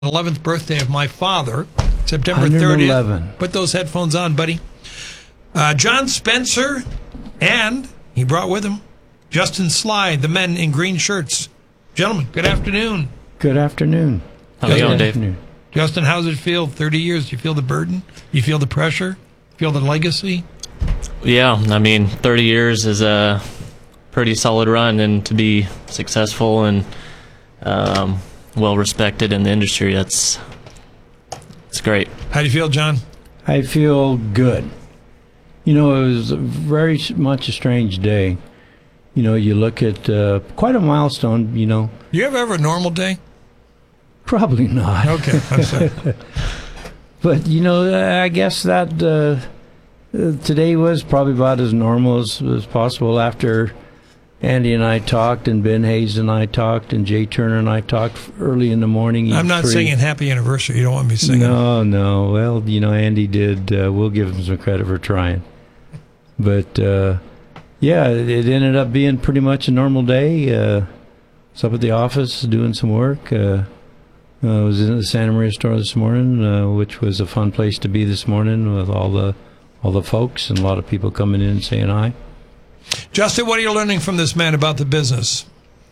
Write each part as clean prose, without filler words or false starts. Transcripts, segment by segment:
11th birthday of my father, September 30th. 111. Put those headphones on, buddy. John Spencer, and he brought with him Justin Sly, the men in green shirts. Gentlemen, good afternoon. Good afternoon. How's it going, Dave? Justin, how's it feel? 30 years, do you feel the burden? You feel the pressure? Feel the legacy? Yeah, I mean, 30 years is a pretty solid run, and to be successful and well respected in the industry, it's great. How do you feel, John? I feel good. You know, it was very much a strange day. You know, you look at quite a milestone, you know. You ever have a normal day? Probably not. Okay, I'm sorry. But, you know, I guess that today was probably about as normal as possible after Andy and I talked, and Ben Hayes and I talked, and Jay Turner and I talked early in the morning. I'm not singing Happy Anniversary. You don't want me singing. No. Well, you know, Andy did. We'll give him some credit for trying. But, yeah, it ended up being pretty much a normal day. I was up at the office doing some work. I was in the Santa Maria store this morning, which was a fun place to be this morning with all the folks and a lot of people coming in and saying hi. Justin, what are you learning from this man about the business?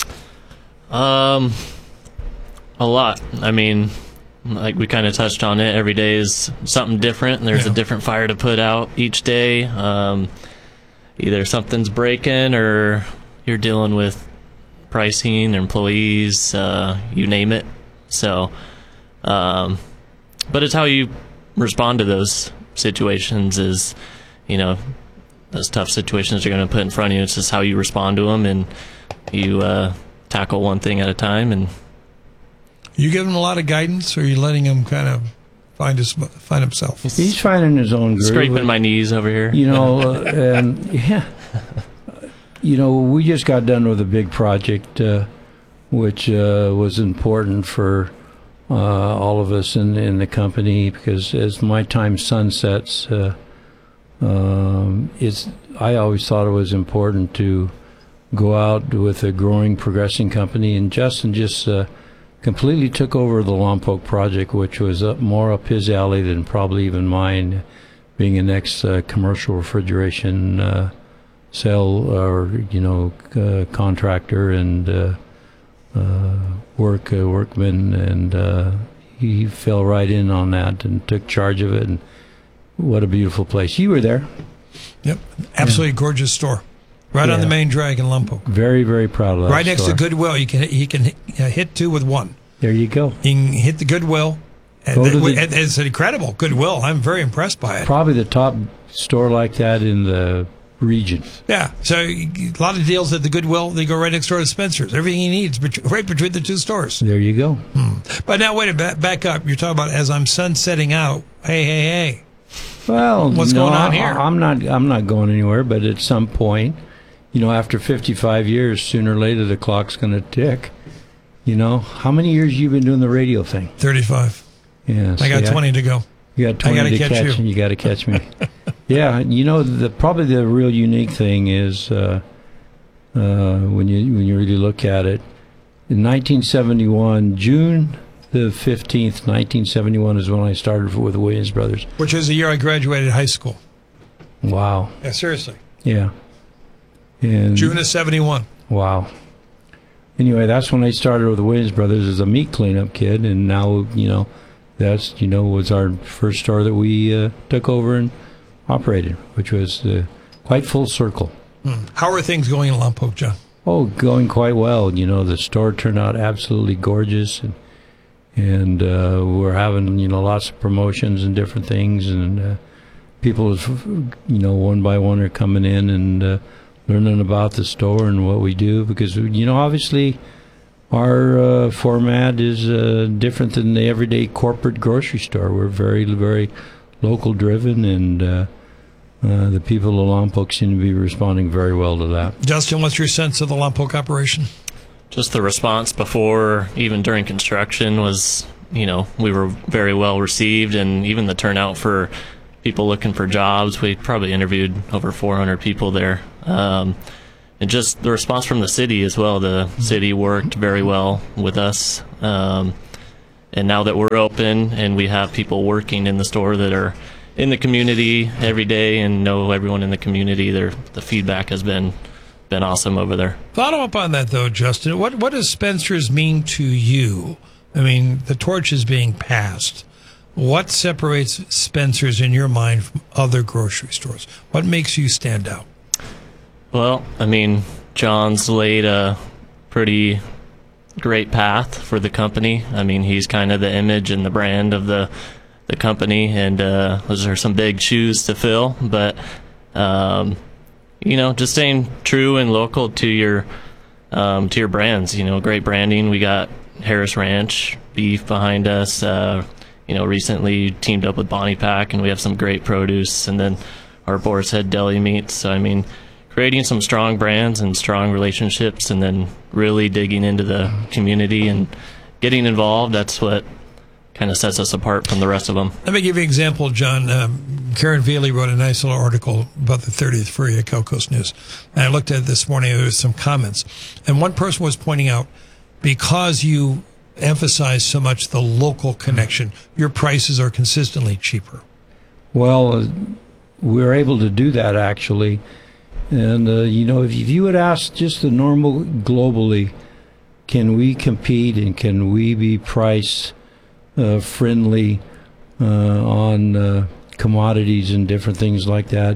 A lot. I mean, like we kind of touched on it, every day is something different, and there's a different fire to put out each day. Either something's breaking or you're dealing with pricing, employees, you name it. So, but it's how you respond to those situations is, you know, those tough situations are going to put in front of you. It's just how you respond to them, and you tackle one thing at a time. And you give him a lot of guidance, or are you letting him kind of find himself? He's finding his own groove. Scraping my knees over here. You know, and yeah, you know, we just got done with a big project, which was important for all of us in the company, because as my time sunsets, I always thought it was important to go out with a growing, progressing company, and Justin just completely took over the Lompoc project, which was more up his alley than probably even mine, being an ex-commercial refrigeration sale or, you know, contractor and workman, and he fell right in on that and took charge of it. And what a beautiful place. You were there. Yep. Absolutely gorgeous store. Right on the main drag in Lompoc. Very, very proud of that. Right next to Goodwill. You can hit two with one. There you go. You can hit the Goodwill. It's an incredible Goodwill. I'm very impressed by it. Probably the top store like that in the region. Yeah. So a lot of deals at the Goodwill, they go right next door to Spencer's. Everything he needs right between the two stores. There you go. But now, wait a minute. Back up. You're talking about as I'm sunsetting out. Hey. Well, what's going on here? I'm not going anywhere, but at some point, you know, after 55 years, sooner or later the clock's going to tick. You know, how many years you been doing the radio thing? 35. Yeah, I got 20 to go. You got 20 to catch you. And you got to catch me. Yeah, you know, probably the real unique thing is when you really look at it, in 1971, June the 15th, 1971 is when I started with the Williams Brothers. Which is the year I graduated high school. Wow. Yeah, seriously. Yeah. And June of 71. Wow. Anyway, that's when I started with the Williams Brothers as a meat cleanup kid, and now, you know, that's, you know, was our first store that we took over and operated, which was quite full circle. How are things going in Lompoc, John? Oh, going quite well. You know, the store turned out absolutely gorgeous, and we're having, you know, lots of promotions and different things, and people, you know, one by one are coming in and learning about the store and what we do, because, you know, obviously our format is different than the everyday corporate grocery store. We're very, very local driven, and the people of Lompoc seem to be responding very well to that. Justin, what's your sense of the Lompoc operation? Just the response before, even during construction, was, you know, we were very well received, and even the turnout for people looking for jobs. We probably interviewed over 400 people there. And just the response from the city as well. The city worked very well with us. now that we're open and we have people working in the store that are in the community every day and know everyone in the community, the feedback has been awesome over there. Follow up on that, though, Justin. What does Spencer's mean to you? I mean, the torch is being passed. What separates Spencer's in your mind from other grocery stores? What makes you stand out? Well, I mean, John's laid a pretty great path for the company. I mean, he's kind of the image and the brand of the company, and those are some big shoes to fill. But, just staying true and local to your brands. Great branding. We got Harris Ranch beef behind us. Recently teamed up with Bonnie Pack, and we have some great produce, and then our Boar's Head deli meats. So, I mean, creating some strong brands and strong relationships, and then really digging into the community and getting involved, that's what kind of sets us apart from the rest of them. Let me give you an example, John. Karen Vealey wrote a nice little article about the 30th Furry at Cal Coast News. And I looked at it this morning. There was some comments. And one person was pointing out, because you emphasize so much the local connection, your prices are consistently cheaper. Well, we're able to do that, actually. And, if you would ask just the normal globally, can we compete and can we be price friendly on commodities and different things like that,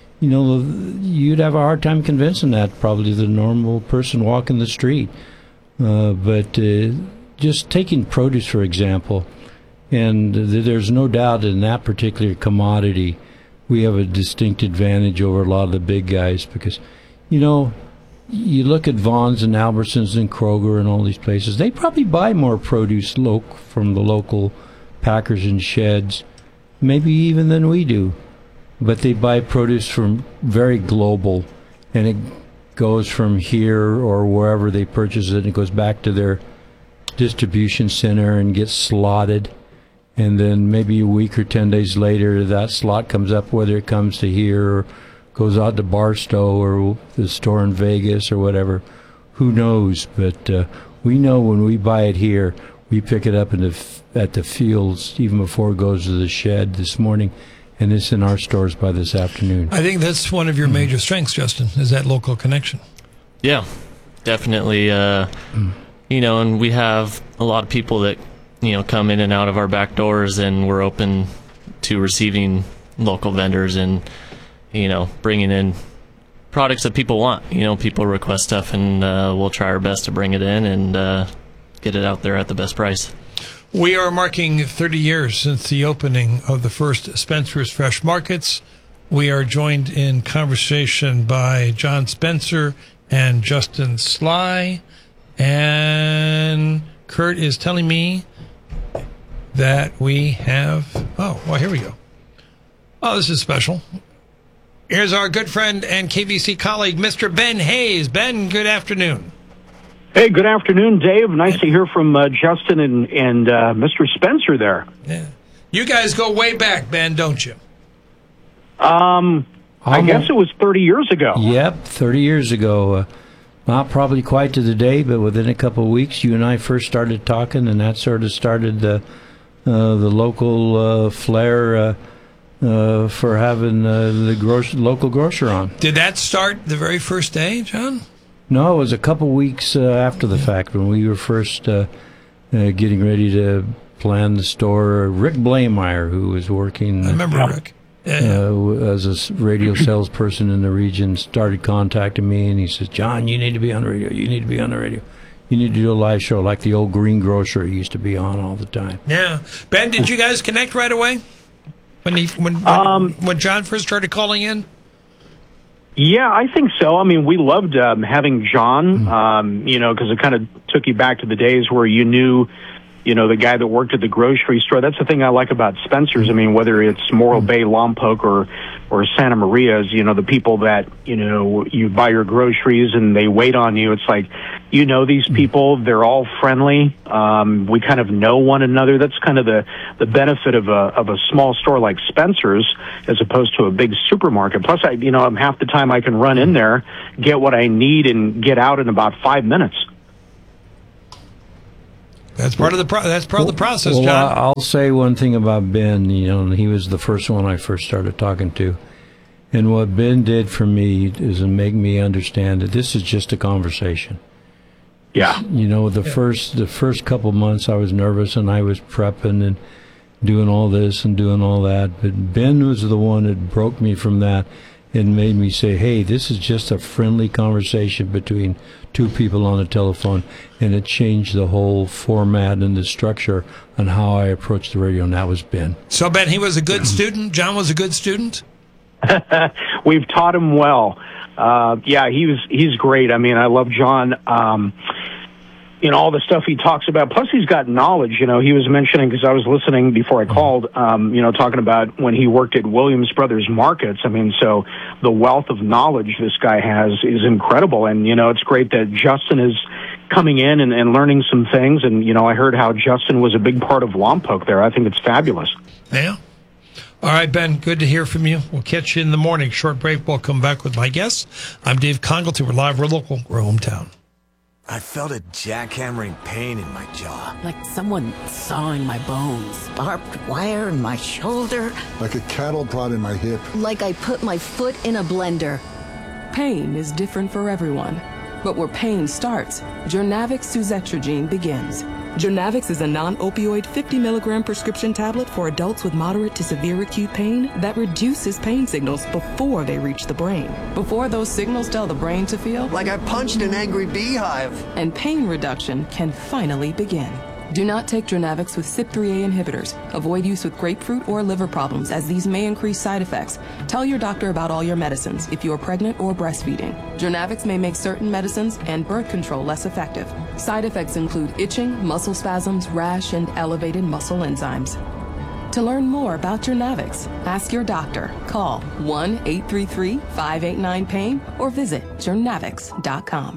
you'd have a hard time convincing that, probably the normal person walking the street. But just taking produce, for example, and there's no doubt in that particular commodity we have a distinct advantage over a lot of the big guys, because, you look at Vaughn's and Albertsons and Kroger and all these places, they probably buy more produce from the local packers and sheds, maybe even than we do. But they buy produce from very global, and it goes from here or wherever they purchase it, and it goes back to their distribution center and gets slotted. And then maybe a week or 10 days later, that slot comes up, whether it comes to here or goes out to Barstow or the store in Vegas or whatever. Who knows? But we know when we buy it here, we pick it up at the fields even before it goes to the shed this morning, and it's in our stores by this afternoon. I think that's one of your major strengths, Justin, is that local connection. Yeah, definitely. And we have a lot of people that come in and out of our back doors, and we're open to receiving local vendors and, bringing in products that people want. People request stuff, and we'll try our best to bring it in and get it out there at the best price. We are marking 30 years since the opening of the first Spencer's Fresh Markets. We are joined in conversation by John Spencer and Justin Sly. And Kurt is telling me that we have... here we go. Oh, this is special. Here's our good friend and KVC colleague, Mr. Ben Hayes. Ben, good afternoon. Hey, good afternoon, Dave. Nice to hear from Justin and Mr. Spencer there. Yeah. You guys go way back, Ben, don't you? I guess it was 30 years ago. Yep, 30 years ago. Not probably quite to the day, but within a couple of weeks, you and I first started talking, and that sort of started the local flair for having the local grocer on. Did that start the very first day, John? No, it was a couple weeks after the fact when we were first getting ready to plan the store. Rick Blameyer, who was working... I remember Rick. As a radio salesperson in the region, started contacting me, and he says, John, you need to be on the radio. You need to be on the radio. You need to do a live show like the old Green Grocer he used to be on all the time. Yeah. Ben, did you guys connect right away when John first started calling in? Yeah, I think so. I mean, we loved having John, because it kind of took you back to the days where you knew, the guy that worked at the grocery store. That's the thing I like about Spencer's. I mean, whether it's Morro Bay, Lompoc, or Santa Maria's, the people that, you buy your groceries and they wait on you. It's like, these people, they're all friendly. We kind of know one another. That's kind of the benefit of a small store like Spencer's as opposed to a big supermarket. Plus, half the time I can run in there, get what I need, and get out in about 5 minutes. That's part of the process, well, John. I'll say one thing about Ben. He was the first one I first started talking to. And what Ben did for me is to make me understand that this is just a conversation. Yeah. The first couple months I was nervous and I was prepping and doing all this and doing all that. But Ben was the one that broke me from that and made me say, hey, this is just a friendly conversation between two people on the telephone. And it changed the whole format and the structure on how I approached the radio. And that was Ben. So, Ben, he was a good student? John was a good student? We've taught him well. He's great. I mean, I love John. All the stuff he talks about. Plus, he's got knowledge. He was mentioning, because I was listening before I called, talking about when he worked at Williams Brothers Markets. I mean, so the wealth of knowledge this guy has is incredible. And, it's great that Justin is coming in and learning some things. And, I heard how Justin was a big part of Lompoc there. I think it's fabulous. Yeah. All right, Ben, good to hear from you. We'll catch you in the morning. Short break. We'll come back with my guests. I'm Dave Congleton. We're live. We're local. We're hometown. I felt a jackhammering pain in my jaw. Like someone sawing my bones. Barbed wire in my shoulder. Like a cattle prod in my hip. Like I put my foot in a blender. Pain is different for everyone. But where pain starts, Jurnavix suzetrigine begins. Jurnavix is a non-opioid 50-milligram prescription tablet for adults with moderate to severe acute pain that reduces pain signals before they reach the brain. Before those signals tell the brain to feel like I punched an angry beehive. And pain reduction can finally begin. Do not take Jurnavix with CYP3A inhibitors. Avoid use with grapefruit or liver problems, as these may increase side effects. Tell your doctor about all your medicines if you are pregnant or breastfeeding. Jurnavix may make certain medicines and birth control less effective. Side effects include itching, muscle spasms, rash, and elevated muscle enzymes. To learn more about Jurnavix, ask your doctor. Call 1-833-589-PAIN or visit jurnavix.com.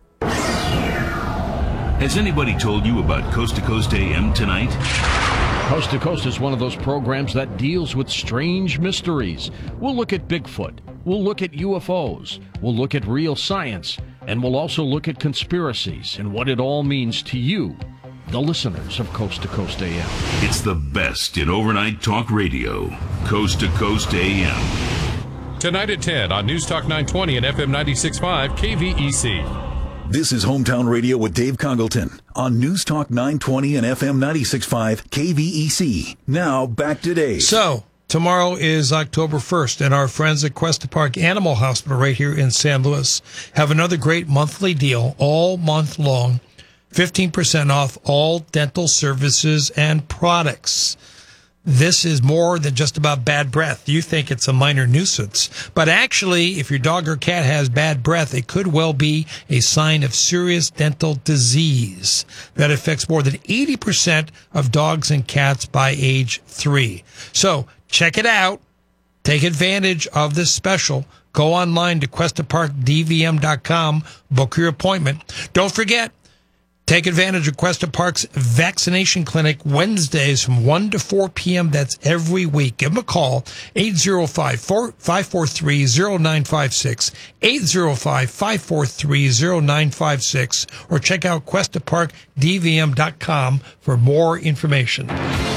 Has anybody told you about Coast to Coast AM tonight? Coast to Coast is one of those programs that deals with strange mysteries. We'll look at Bigfoot. We'll look at UFOs. We'll look at real science. And we'll also look at conspiracies and what it all means to you, the listeners of Coast to Coast AM. It's the best in overnight talk radio. Coast to Coast AM. Tonight at 10 on News Talk 920 and FM 96.5 KVEC. This is Hometown Radio with Dave Congleton on News Talk 920 and FM 96.5 KVEC. Now, back to Dave. So, tomorrow is October 1st, and our friends at Cuesta Park Animal Hospital right here in San Luis have another great monthly deal all month long, 15% off all dental services and products. This is more than just about bad breath. You think it's a minor nuisance. But actually, if your dog or cat has bad breath, it could well be a sign of serious dental disease that affects more than 80% of dogs and cats by age 3. So check it out. Take advantage of this special. Go online to QuestaParkDVM.com. Book your appointment. Don't forget, take advantage of Cuesta Park's vaccination clinic Wednesdays from 1 to 4 p.m. That's every week. Give them a call, 805-543-0956, 805-543-0956, or check out QuestaParkDVM.com for more information.